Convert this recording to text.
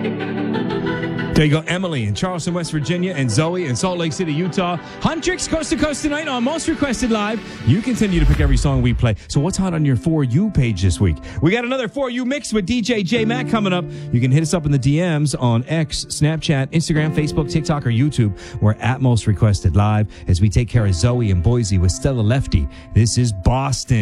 There you go, Emily in Charleston, West Virginia, and Zoe in Salt Lake City, Utah. Huntrix coast to coast tonight on Most Requested Live. You continue to pick every song we play. So what's hot on your For You page this week? We got another For You mix with DJ J Mac coming up. You can hit us up in the DMs on X, Snapchat, Instagram, Facebook, TikTok, or YouTube. We're at Most Requested Live as we take care of Zoe and Boise with Stella Lefty. This is Boston.